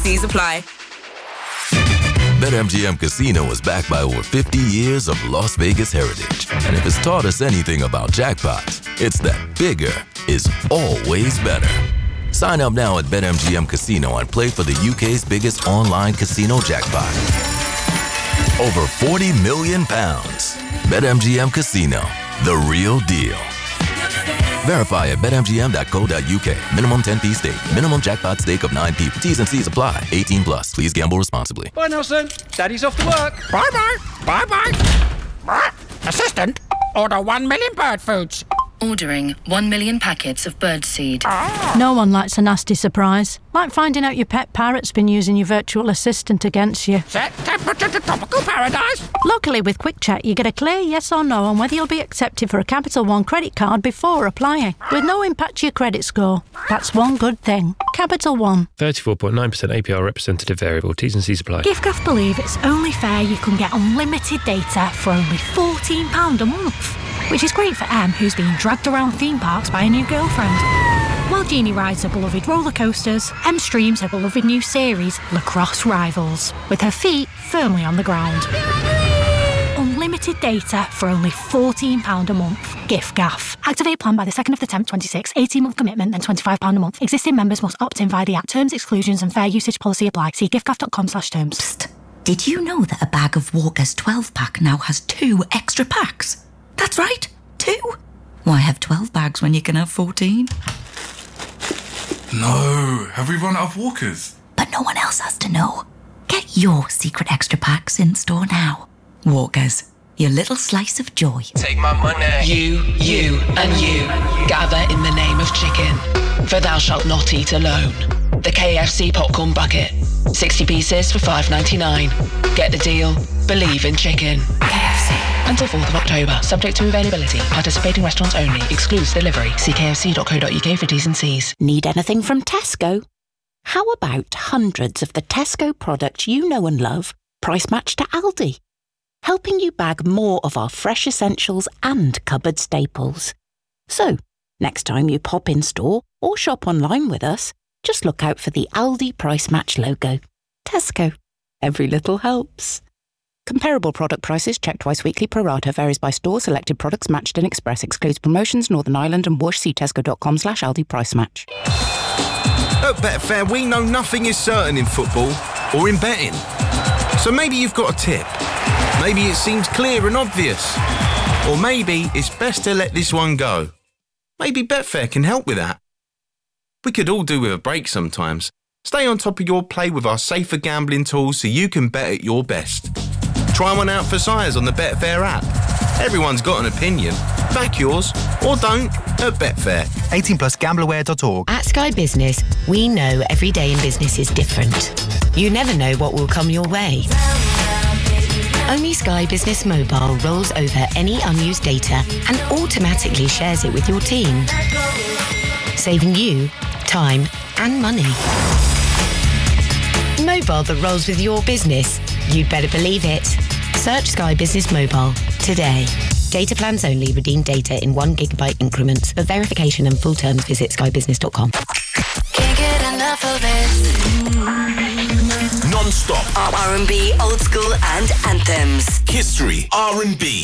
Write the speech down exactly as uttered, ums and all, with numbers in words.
C's apply. BetMGM Casino is backed by over fifty years of Las Vegas heritage. And if it's taught us anything about jackpots, it's that bigger is always better. Sign up now at BetMGM Casino and play for the U K's biggest online casino jackpot. Over forty million pounds. BetMGM Casino, the real deal. Verify at bet M G M dot co dot U K. Minimum ten p stake. Minimum jackpot stake of nine p. T's and C's apply. eighteen plus. Please gamble responsibly. Bye, Nelson. Daddy's off to work. Bye-bye. Bye-bye. Assistant, order one million bird foods. Ordering one million packets of birdseed. Ah. No one likes a nasty surprise. Like finding out your pet parrot's been using your virtual assistant against you. Set temperature to tropical paradise. Luckily, with Quick Check, you get a clear yes or no on whether you'll be accepted for a Capital One credit card before applying, with no impact to your credit score. That's one good thing. Capital One. thirty-four point nine percent A P R representative variable. T's and C's apply. giffgaff believe it's only fair you can get unlimited data for only fourteen pounds a month, which is great for Em, who's being dragged around theme parks by a new girlfriend. While Jeannie rides her beloved roller coasters, Em streams her beloved new series, Lacrosse Rivals, with her feet firmly on the ground. Unlimited data for only fourteen pounds a month. giffgaff. Activate plan by the second of the tenth, twenty-six. eighteen-month commitment, then twenty-five pounds a month. Existing members must opt in via the app. Terms, exclusions and fair usage policy apply. See giffgaff dot com slash terms. Psst. Did you know that a bag of Walker's twelve pack now has two extra packs? That's right, two. Why have twelve bags when you can have fourteen? No, have we run out of Walkers? But no one else has to know. Get your secret extra packs in store now. Walkers, your little slice of joy. Take my money. You, you, and you gather in the name of chicken, for thou shalt not eat alone. The K F C popcorn bucket, sixty pieces for five ninety-nine. Get the deal. Believe in chicken. K F C. Until fourth of October, subject to availability. Participating restaurants only. Excludes delivery. See k f c dot co dot u k for T's and C's. Need anything from Tesco? How about hundreds of the Tesco products you know and love, price matched to Aldi? Helping you bag more of our fresh essentials and cupboard staples. So, next time you pop in store or shop online with us, just look out for the Aldi Price Match logo. Tesco. Every little helps. Comparable product prices checked twice weekly pro rata. Varies by store. Selected products matched in Express. Excludes promotions, Northern Ireland and Whoosh. See tesco dot com slash Aldi Price Match. At Betfair, we know nothing is certain in football or in betting. So maybe you've got a tip. Maybe it seems clear and obvious. Or maybe it's best to let this one go. Maybe Betfair can help with that. We could all do with a break sometimes. Stay on top of your play with our safer gambling tools so you can bet at your best. Try one out for size on the Betfair app. Everyone's got an opinion. Back yours, or don't, at Betfair. eighteen plus gamble aware dot org. At Sky Business, we know every day in business is different. You never know what will come your way. Only Sky Business Mobile rolls over any unused data and automatically shares it with your team, saving you time and money. Mobile that rolls with your business. You'd better believe it. Search Sky Business Mobile today. Data plans only. Redeem data in one gigabyte increments. For verification and full terms, visit sky business dot com. Can't get enough of it. Non-stop R and B, old school and anthems. history, R and B,